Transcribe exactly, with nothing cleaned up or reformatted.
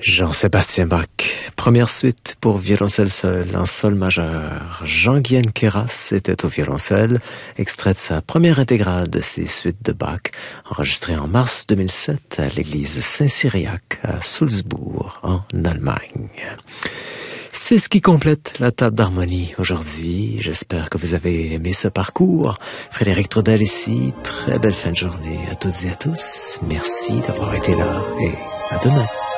Jean-Sébastien Bach, première suite pour violoncelle seul en sol majeur. Jean-Guyen Queyras était au violoncelle, extrait de sa première intégrale de ses suites de Bach, enregistrée en mars deux mille sept à l'église Saint-Cyriaque à Sulzbourg, en Allemagne. C'est ce qui complète la table d'harmonie aujourd'hui. J'espère que vous avez aimé ce parcours. Frédéric Trudel ici. Très belle fin de journée à toutes et à tous. Merci d'avoir été là et à demain.